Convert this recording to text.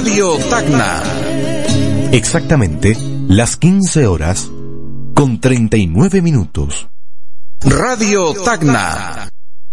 Radio Tacna. Exactamente las 15 horas con 39 minutos. Radio Tacna.